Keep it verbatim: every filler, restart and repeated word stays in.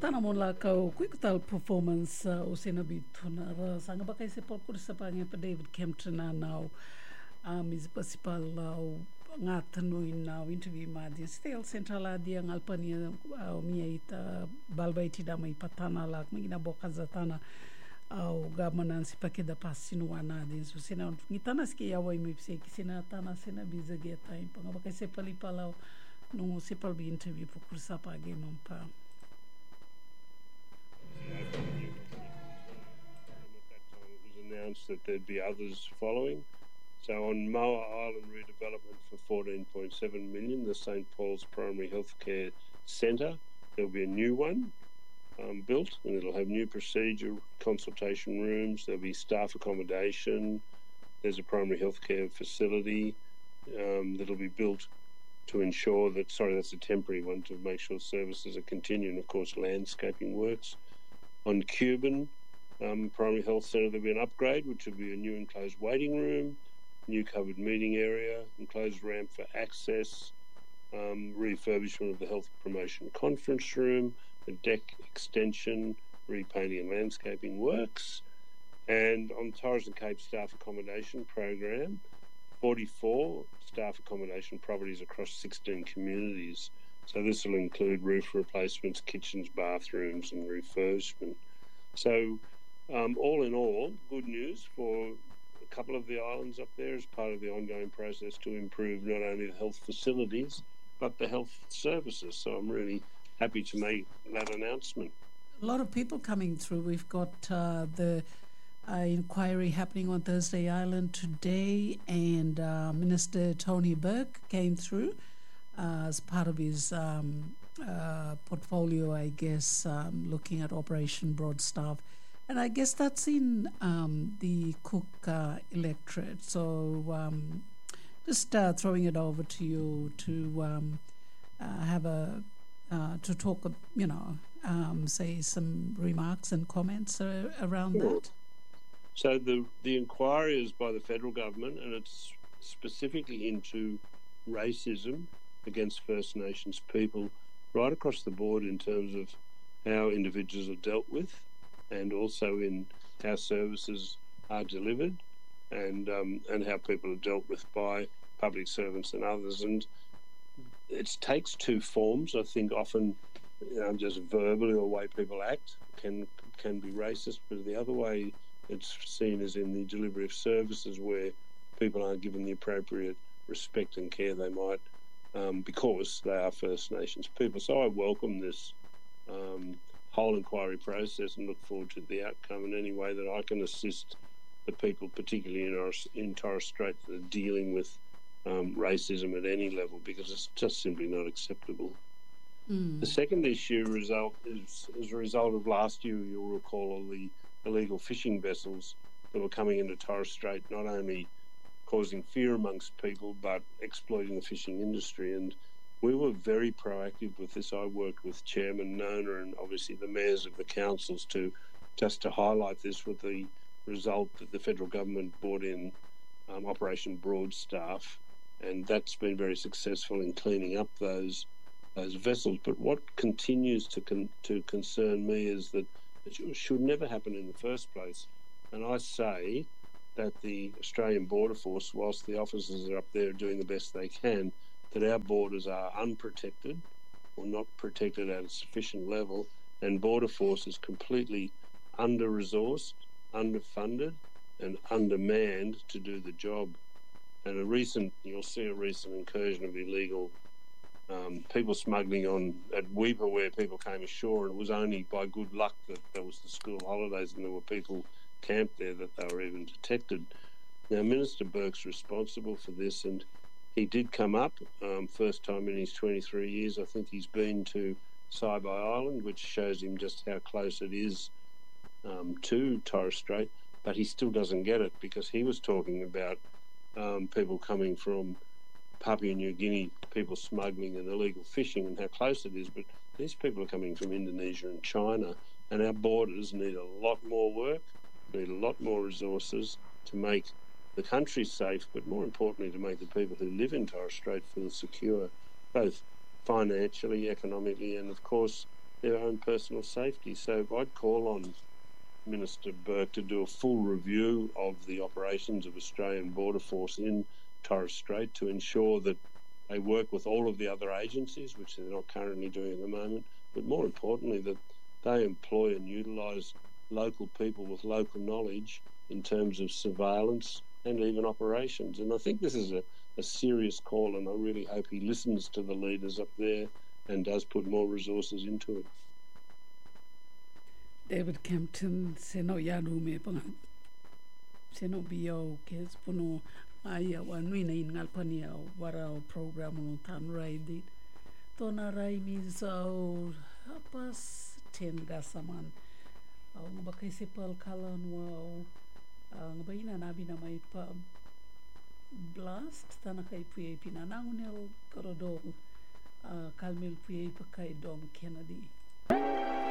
Tana mo la kau kuikutal performance uh, o sena bituna ra sanga bakai se pol kurisa pange pa David Kempton na nau um, is pasipal lau ngā tanu i nau interview ma di Steel Central a dia ngalpania au mia ita balbai tidama i patana la kmigina boka zatana au gamanan si pakeda pasinu wana din so sena ngitana ski ya wai mi pse ki sena tana sena biza ge time panga bakai se pali palau no se pal bi interview po kurisa pa ge mampa. At that time it was announced that there'd be others following. So on Moa Island redevelopment for fourteen point seven million, the Saint Paul's Primary Healthcare Centre, there'll be a new one um, built, and it'll have new procedure consultation rooms, there'll be staff accommodation, there's a primary healthcare facility um, that'll be built to ensure that, sorry, that's a temporary one, to make sure services are continuing, of course, landscaping works. On Cuban um, Primary Health Centre, there'll be an upgrade, which will be a new enclosed waiting room, new covered meeting area, enclosed ramp for access, um, refurbishment of the health promotion conference room, a deck extension, repainting and landscaping works. And on Torres and Cape staff accommodation program, forty-four staff accommodation properties across sixteen communities. So this will include roof replacements, kitchens, bathrooms and refurbishment. So um, all in all, good news for a couple of the islands up there as part of the ongoing process to improve not only the health facilities, but the health services. So I'm really happy to make that announcement. A lot of people coming through. We've got uh, the uh, inquiry happening on Thursday Island today, and uh, Minister Tony Burke came through Uh, as part of his um, uh, portfolio, I guess, um, looking at Operation Broadstaff. And I guess that's in um, the Cook uh, electorate. So um, just uh, throwing it over to you to um, uh, have a, uh, to talk, uh, you know, um, say some remarks and comments uh, around Sure. that. So the, the inquiry is by the federal government, and it's specifically into racism against First Nations people right across the board in terms of how individuals are dealt with, and also in how services are delivered, and um, and how people are dealt with by public servants and others. And it takes two forms. I think often, you know, just verbally or the way people act can can be racist, but the other way it's seen as in the delivery of services where people aren't given the appropriate respect and care they might, Um, because they are First Nations people. So I welcome this um, whole inquiry process and look forward to the outcome in any way that I can assist the people, particularly in, our, in Torres Strait, that are dealing with um, racism at any level, because it's just simply not acceptable. Mm. The second issue result is as a result of last year, you'll recall all the illegal fishing vessels that were coming into Torres Strait, not only causing fear amongst people, but exploiting the fishing industry. And we were very proactive with this. I worked with Chairman Nona and obviously the mayors of the councils to just to highlight this, with the result that the federal government brought in um, Operation Broadstaff, and that's been very successful in cleaning up those those vessels. But what continues to con- to concern me is that it should never happen in the first place. And I say that the Australian Border Force, whilst the officers are up there doing the best they can, that our borders are unprotected or not protected at a sufficient level, and Border Force is completely under-resourced, underfunded and undermanned to do the job. And a recent, you'll see a recent incursion of illegal um, people smuggling on at Weipa, where people came ashore, and it was only by good luck that there was the school holidays and there were people camped there that they were even detected. Now, Minister Burke's responsible for this, and he did come up, um, first time in his twenty-three years. I think he's been to Saibai Island, which shows him just how close it is um, to Torres Strait, but he still doesn't get it, because he was talking about um, people coming from Papua New Guinea, people smuggling and illegal fishing, and how close it is. But these people are coming from Indonesia and China, and our borders need a lot more work, need a lot more resources to make the country safe, but more importantly to make the people who live in Torres Strait feel secure, both financially, economically, and of course their own personal safety. So I'd call on Minister Burke to do a full review of the operations of Australian Border Force in Torres Strait to ensure that they work with all of the other agencies, which they're not currently doing at the moment, but more importantly that they employ and utilise local people with local knowledge in terms of surveillance and even operations. And I think this is a, a serious call, and I really hope he listens to the leaders up there and does put more resources into it. David Campton, seno yadu me pang seno biyo kes puno aya wanui na ingal pania warao program no tan raidi tona rai mi so hapas ten gasaman au bakai sepal kalan wow ang baina nabi na mai pa blast tana kai pui pinanangunel korodol kalmil pui pakai Dom Kennedy.